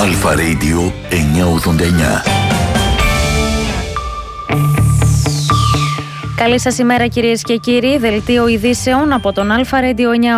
Αλφα Radio 989. Καλή σας ημέρα κυρίες και κύριοι. Δελτίο ειδήσεων από τον Αλφα Radio 989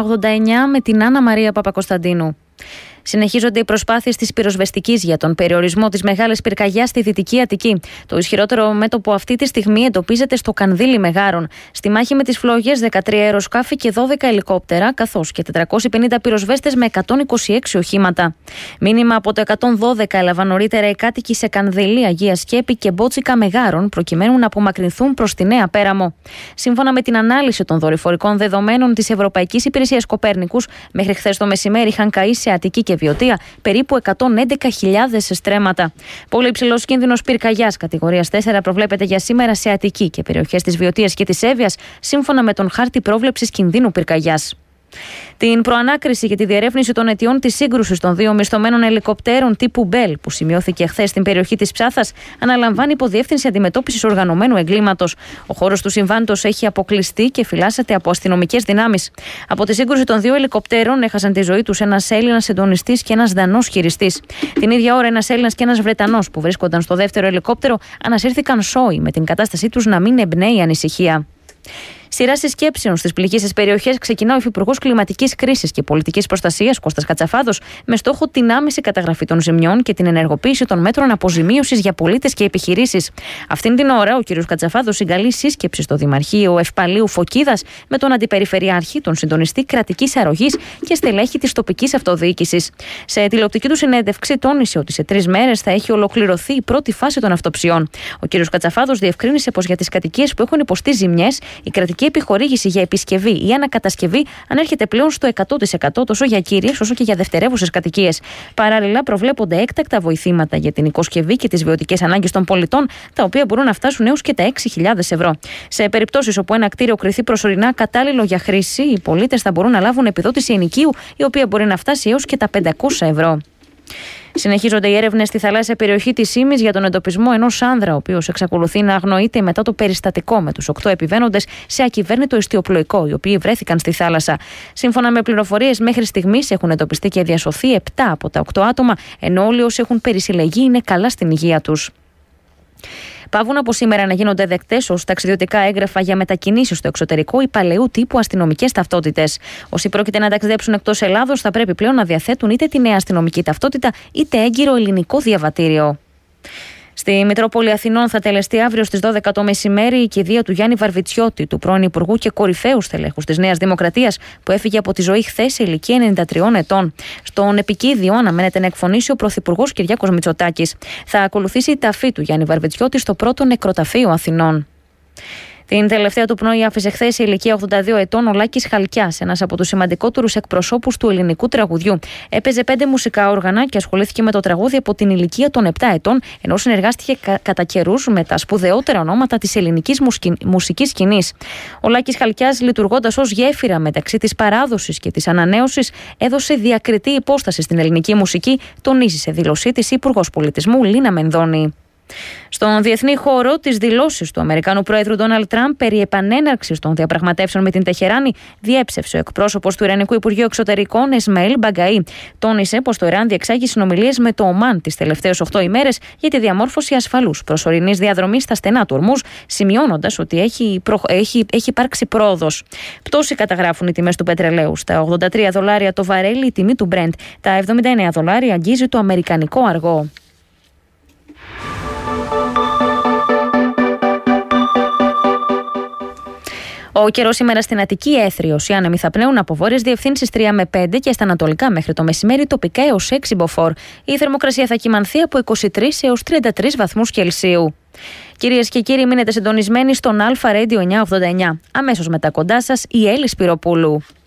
με την Άννα Μαρία Παπακοσταντίνου. Συνεχίζονται οι προσπάθειες της πυροσβεστικής για τον περιορισμό της μεγάλης πυρκαγιάς στη Δυτική Αττική. Το ισχυρότερο μέτωπο αυτή τη στιγμή εντοπίζεται στο Κανδύλι Μεγάρων. Στη μάχη με τις φλόγες, 13 αεροσκάφη και 12 ελικόπτερα, καθώς και 450 πυροσβέστες με 126 οχήματα. Μήνυμα από το 112 έλαβαν νωρίτερα οι κάτοικοι σε Κανδύλι, Αγία Σκέπη και Μπότσικα Μεγάρων, προκειμένου να απομακρυνθούν προς τη Νέα Πέραμο. Σύμφωνα με την ανάλυση των δορυφορικών δεδομένων της Ευρωπαϊκής Υπηρεσίας Κοπέρνικους, μέχρι χθες το μεσημέρι είχαν καεί σε Αττική και Βιωτία περίπου 111.000 στρέμματα. Πολύ υψηλός κίνδυνος πυρκαγιάς κατηγορίας 4 προβλέπεται για σήμερα σε Αττική και περιοχές της Βιωτίας και της Εύβοιας, σύμφωνα με τον χάρτη πρόβλεψης κινδύνου πυρκαγιάς. Την προανάκριση και τη διερεύνηση των αιτιών της σύγκρουσης των δύο μισθωμένων ελικοπτέρων τύπου Μπέλ, που σημειώθηκε χθες στην περιοχή της Ψάθας, αναλαμβάνει υποδιεύθυνση αντιμετώπισης οργανωμένου εγκλήματος. Ο χώρος του συμβάντος έχει αποκλειστεί και φυλάσσεται από αστυνομικές δυνάμεις. Από τη σύγκρουση των δύο ελικοπτέρων έχασαν τη ζωή τους ένας Έλληνας συντονιστής και ένας Δανός χειριστής. Την ίδια ώρα, ένας Έλληνας και ένας Βρετανός που βρίσκονταν στο δεύτερο ελικόπτερο ανασύρθηκαν σόοι, με την κατάστασή τους να μην εμπνέει ανησυχία. Σειρά συσκέψεων στις πληγείσες περιοχές ξεκινά ο Υφυπουργός Κλιματικής Κρίσης και Πολιτικής Προστασίας Κώστας Κατσαφάδος, με στόχο την άμεση καταγραφή των ζημιών και την ενεργοποίηση των μέτρων αποζημίωσης για πολίτες και επιχειρήσεις. Αυτήν την ώρα, ο κ. Κατσαφάδος συγκαλεί σύσκεψη στο Δημαρχείο Ευπαλίου Φωκίδας με τον Αντιπεριφερειάρχη, τον συντονιστή κρατικής αρρωγής και στελέχη της τοπικής αυτοδιοίκησης. Σε τηλεοπτική του συνέντευξη, τόνισε ότι σε 3 μέρες θα έχει ολοκληρωθεί η πρώτη φάση των αυτοψιών. Ο κ. Κατσαφάδος διευκρίνησε πως για τις κατοικίες που έχουν υποστεί ζημιές, η κρατική επιχορήγηση για επισκευή ή ανακατασκευή ανέρχεται πλέον στο 100% τόσο για κύριες όσο και για δευτερεύουσες κατοικίες. Παράλληλα, προβλέπονται έκτακτα βοηθήματα για την οικοσκευή και τις βιωτικές ανάγκες των πολιτών, τα οποία μπορούν να φτάσουν έως και τα 6.000 ευρώ. Σε περιπτώσεις όπου ένα κτίριο κριθεί προσωρινά κατάλληλο για χρήση, οι πολίτες θα μπορούν να λάβουν επιδότηση ενοικίου, η οποία μπορεί να φτάσει έως και τα 500 ευρώ. Συνεχίζονται οι έρευνες στη θαλάσσια περιοχή της Ήμης για τον εντοπισμό ενός άνδρα, ο οποίος εξακολουθεί να αγνοείται μετά το περιστατικό με τους 8 επιβαίνοντες σε ακυβέρνητο ιστιοπλοϊκό, οι οποίοι βρέθηκαν στη θάλασσα. Σύμφωνα με πληροφορίες, μέχρι στιγμής έχουν εντοπιστεί και διασωθεί 7 από τα 8 άτομα, ενώ όλοι όσοι έχουν περισυλλεγεί είναι καλά στην υγεία τους. Παύουν από σήμερα να γίνονται δεκτές ως ταξιδιωτικά έγγραφα για μετακινήσεις στο εξωτερικό ή παλαιού τύπου αστυνομικές ταυτότητες. Όσοι πρόκειται να ταξιδέψουν εκτός Ελλάδος θα πρέπει πλέον να διαθέτουν είτε τη νέα αστυνομική ταυτότητα είτε έγκυρο ελληνικό διαβατήριο. Στη Μητρόπολη Αθηνών θα τελεστεί αύριο στις 12 το μεσημέρι η κηδεία του Γιάννη Βαρβιτσιώτη, του πρώην Υπουργού και κορυφαίου στελέχους της Νέας Δημοκρατίας, που έφυγε από τη ζωή χθες σε ηλικία 93 ετών. Στον επικήδιο αναμένεται να εκφωνήσει ο Πρωθυπουργός Κυριάκος Μητσοτάκης. Θα ακολουθήσει η ταφή του Γιάννη Βαρβιτσιώτη στο πρώτο νεκροταφείο Αθηνών. Την τελευταία του πνοή άφησε χθες σε ηλικία 82 ετών ο Λάκης Χαλκιάς, ένας από τους σημαντικότερους εκπροσώπους του ελληνικού τραγουδιού. Έπαιζε 5 μουσικά όργανα και ασχολήθηκε με το τραγούδι από την ηλικία των 7 ετών, ενώ συνεργάστηκε κατά καιρούς με τα σπουδαιότερα ονόματα της ελληνικής μουσικής σκηνής. Ο Λάκης Χαλκιάς, λειτουργώντας ως γέφυρα μεταξύ της παράδοσης και της ανανέωσης, έδωσε διακριτή υπόσταση στην ελληνική μουσική, τονίζει σε δήλωσή της Υπουργός Πολιτισμού Λίνα Μενδώνη. Στον διεθνή χώρο, τις δηλώσεις του Αμερικανού Πρόεδρου Ντόναλντ Τραμπ περί επανέναρξης των διαπραγματεύσεων με την Τεχεράνη διέψευσε ο εκπρόσωπος του Ιρανικού Υπουργείου Εξωτερικών Εσμαήλ Μπαγκαή. Τόνισε πως το Ιράν διεξάγει συνομιλίες με το Ομάν τις τελευταίες 8 ημέρες για τη διαμόρφωση ασφαλούς προσωρινής διαδρομής στα στενά του Ορμούζ, σημειώνοντας ότι έχει υπάρξει πρόοδος. Πτώση καταγράφουν οι τιμές του πετρελαίου. Στα $83 το βαρέλι η τιμή του Brent. Τα $79 αγγίζει το αμερικανικό αργό. Ο καιρός σήμερα στην Αττική έθριος. Οι άνεμοι θα πνέουν από βόρειες διευθύνσεις 3 με 5 και στα ανατολικά μέχρι το μεσημέρι τοπικά έως 6 μποφόρ. Η θερμοκρασία θα κυμανθεί από 23 έως 33 βαθμούς Κελσίου. Κυρίες και κύριοι, μείνετε συντονισμένοι στον Αλφα Radio 989. Αμέσως μετά κοντά σας η Έλλη Σπυροπούλου.